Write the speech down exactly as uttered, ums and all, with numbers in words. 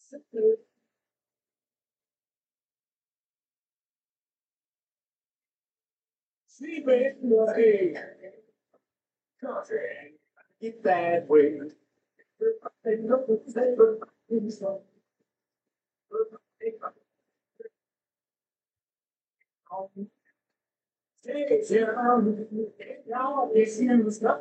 Sleep in the air, country, get that way. They know the flavor is like, take it down, now it's in the stuff.